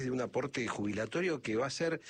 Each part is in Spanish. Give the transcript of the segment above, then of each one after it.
de un aporte jubilatorio que va a ser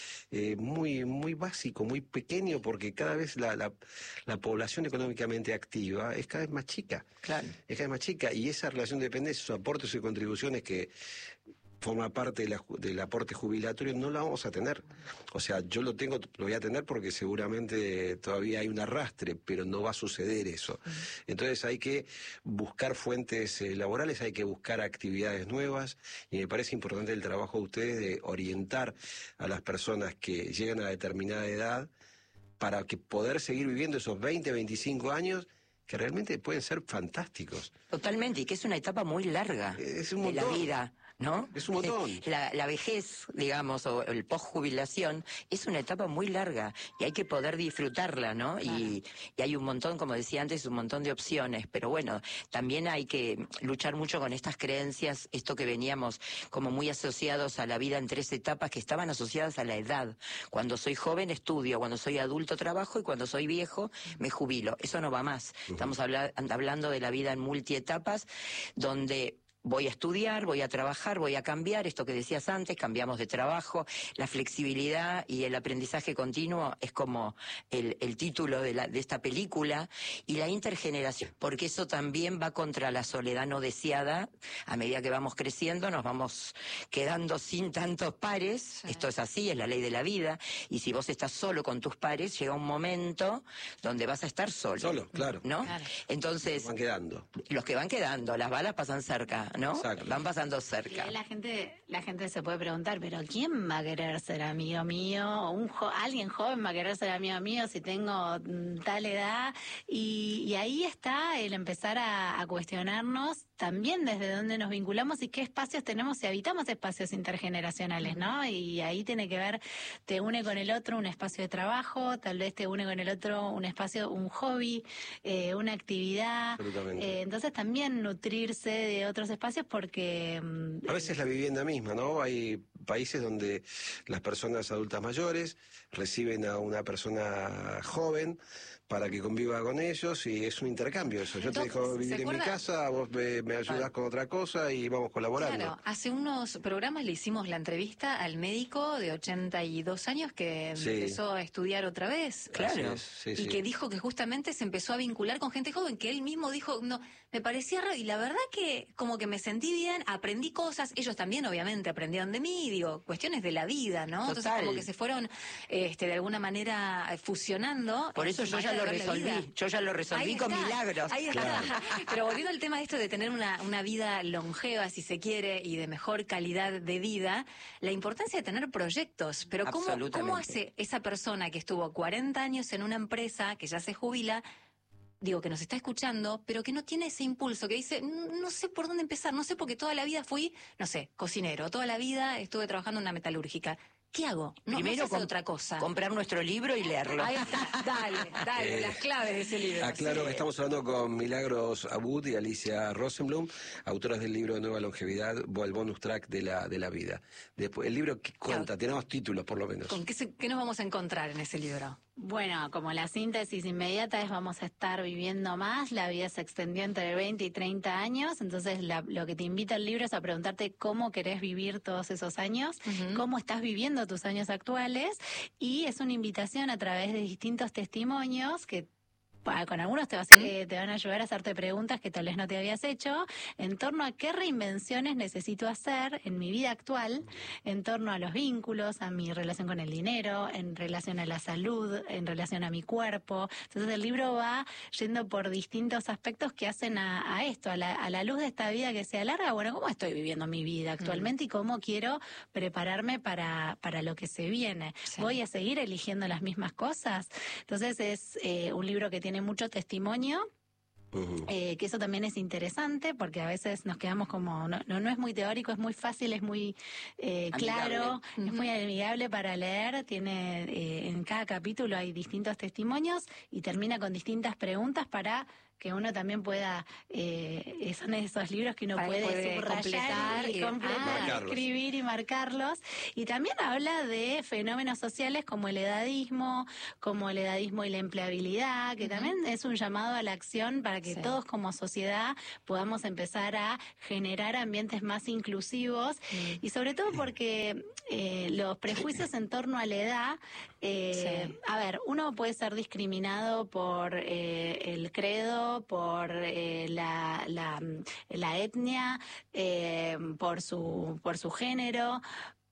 muy muy básico, muy pequeño, porque cada vez la población económicamente activa es cada vez más chica. Claro. Es cada vez más chica, y esa relación de dependencia, esos aportes y contribuciones que forma parte del aporte jubilatorio, no la vamos a tener. O sea, yo lo voy a tener porque seguramente todavía hay un arrastre, pero no va a suceder eso. Entonces hay que buscar fuentes laborales, hay que buscar actividades nuevas, y me parece importante el trabajo de ustedes de orientar a las personas que llegan a determinada edad para que poder seguir viviendo esos 20, 25 años que realmente pueden ser fantásticos. Totalmente, y que es una etapa muy larga Es un de la montón. vida, ¿no? Es un montón. La vejez, digamos, o el post-jubilación, es una etapa muy larga y hay que poder disfrutarla, ¿no? Claro. Y hay un montón, como decía antes, un montón de opciones, pero bueno, también hay que luchar mucho con estas creencias, esto que veníamos como muy asociados a la vida en 3 etapas que estaban asociadas a la edad. Cuando soy joven estudio, cuando soy adulto trabajo y cuando soy viejo me jubilo. Eso no va más. Estamos hablando de la vida en multietapas, donde voy a estudiar, voy a trabajar, voy a cambiar, esto que decías antes, cambiamos de trabajo, la flexibilidad y el aprendizaje continuo es como el título de esta película, y la intergeneración, porque eso también va contra la soledad no deseada. A medida que vamos creciendo nos vamos quedando sin tantos pares, sí. Esto es así, es la ley de la vida, y si vos estás solo con tus pares, llega un momento donde vas a estar solo. Solo, claro. ¿No? Claro. Entonces, los que van quedando, las balas pasan cerca, ¿no? Exacto. Van pasando cerca. Y la gente se puede preguntar, pero ¿quién va a querer ser amigo mío? ¿Alguien joven va a querer ser amigo mío si tengo tal edad? Y ahí está el empezar a cuestionarnos también desde dónde nos vinculamos y qué espacios tenemos si habitamos espacios intergeneracionales, ¿no? Y ahí tiene que ver, te une con el otro un espacio de trabajo, tal vez te une con el otro un espacio, un hobby, una actividad. Entonces también nutrirse de otros espacios, porque a veces la vivienda misma, ¿no? Hay países donde las personas adultas mayores reciben a una persona joven para que conviva con ellos, y es un intercambio eso. Yo te dejo vivir en mi casa, vos me ayudás con otra cosa y vamos colaborando. Claro, hace unos programas le hicimos la entrevista al médico de 82 años que empezó a estudiar otra vez. Claro. Y que dijo que justamente se empezó a vincular con gente joven, que él mismo dijo, no, me parecía raro, y la verdad que como que me sentí bien, aprendí cosas, ellos también obviamente aprendieron de mí, digo, cuestiones de la vida, ¿no? Total. Entonces como que se fueron de alguna manera fusionando. Por eso yo ya lo resolví con milagros. Ahí está. Claro. Pero volviendo al tema de esto de tener una vida longeva, si se quiere, y de mejor calidad de vida, la importancia de tener proyectos. Pero ¿cómo hace esa persona que estuvo 40 años en una empresa, que ya se jubila, que nos está escuchando, pero que no tiene ese impulso, que dice, no sé por dónde empezar, no sé, porque toda la vida fui, no sé, cocinero, toda la vida estuve trabajando en una metalúrgica? ¿Qué hago? Primero, otra cosa. Comprar nuestro libro y leerlo. Ahí está, dale, las claves de ese libro. Aclaro que estamos hablando con Milagros Abud y Alicia Rosenblum, autoras del libro de Nueva Longevidad, el bonus track de la vida. Después, el libro que cuenta, tenemos títulos por lo menos. ¿Con qué nos vamos a encontrar en ese libro? Bueno, como la síntesis inmediata es vamos a estar viviendo más, la vida se extendió entre 20 y 30 años, entonces lo que te invita el libro es a preguntarte cómo querés vivir todos esos años, cómo estás viviendo tus años actuales, y es una invitación a través de distintos testimonios que con algunos te van a ayudar a hacerte preguntas que tal vez no te habías hecho en torno a qué reinvenciones necesito hacer en mi vida actual, en torno a los vínculos, a mi relación con el dinero, en relación a la salud, en relación a mi cuerpo. Entonces el libro va yendo por distintos aspectos que hacen a esto, a la luz de esta vida que se alarga. Bueno, ¿cómo estoy viviendo mi vida actualmente y cómo quiero prepararme para lo que se viene? Sí. ¿Voy a seguir eligiendo las mismas cosas? Entonces es un libro que tiene mucho testimonio, que eso también es interesante porque a veces nos quedamos como, no es muy teórico, es muy fácil, es muy claro, es muy amigable para leer, tiene en cada capítulo hay distintos testimonios y termina con distintas preguntas para que uno también pueda, son esos libros que uno puede subrayar y completar, escribir y marcarlos. Y también habla de fenómenos sociales como el edadismo y la empleabilidad, que también es un llamado a la acción para que todos como sociedad podamos empezar a generar ambientes más inclusivos y sobre todo porque los prejuicios en torno a la edad, a ver, uno puede ser discriminado por el credo, por la etnia, por su género.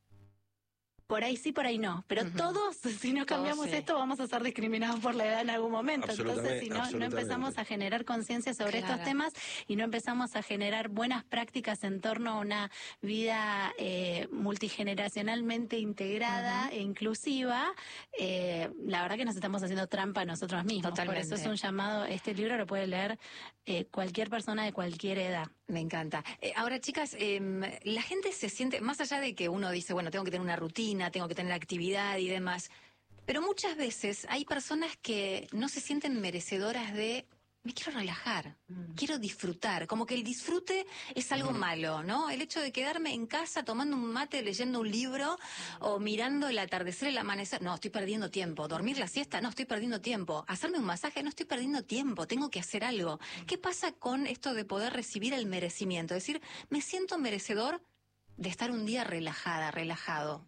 Por ahí sí, por ahí no. Pero todos, si no cambiamos esto, vamos a ser discriminados por la edad en algún momento. Entonces, si no empezamos a generar conciencia sobre estos temas y no empezamos a generar buenas prácticas en torno a una vida multigeneracionalmente integrada e inclusiva, la verdad que nos estamos haciendo trampa a nosotros mismos. Totalmente. Por eso es un llamado, este libro lo puede leer cualquier persona de cualquier edad. Me encanta. Ahora, chicas, la gente se siente, más allá de que uno dice, bueno, tengo que tener una rutina, tengo que tener actividad y demás, pero muchas veces hay personas que no se sienten merecedoras de, me quiero relajar, quiero disfrutar, como que el disfrute es algo malo, ¿no? El hecho de quedarme en casa tomando un mate, leyendo un libro o mirando el atardecer, el amanecer, no, estoy perdiendo tiempo. Dormir la siesta, no, estoy perdiendo tiempo. Hacerme un masaje, no estoy perdiendo tiempo, tengo que hacer algo. ¿Qué pasa con esto de poder recibir el merecimiento? Es decir, me siento merecedor de estar un día relajada, relajado.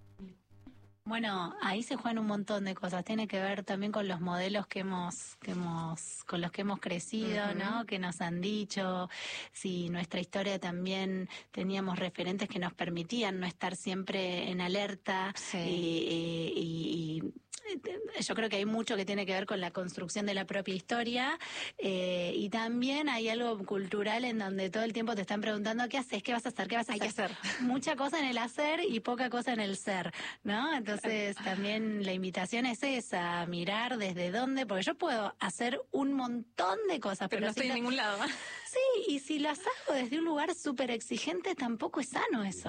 Bueno, ahí se juegan un montón de cosas. Tiene que ver también con los modelos con los que hemos crecido, ¿no? Que nos han dicho, si nuestra historia también teníamos referentes que nos permitían no estar siempre en alerta y yo creo que hay mucho que tiene que ver con la construcción de la propia historia y también hay algo cultural en donde todo el tiempo te están preguntando ¿qué haces? ¿Qué vas a hacer? ¿Qué vas a hacer? Hay que hacer. Mucha cosa en el hacer y poca cosa en el ser, ¿no? Entonces también la invitación es esa, mirar desde dónde, porque yo puedo hacer un montón de cosas, pero no estoy en ningún lado. Sí, y si las hago desde un lugar súper exigente, tampoco es sano eso.